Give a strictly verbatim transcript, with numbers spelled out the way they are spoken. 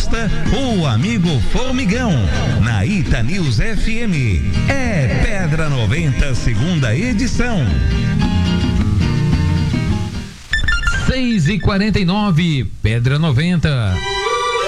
Costa, o amigo Formigão, na Ita News F M. É Pedra noventa, segunda edição. seis e quarenta e nove, Pedra noventa.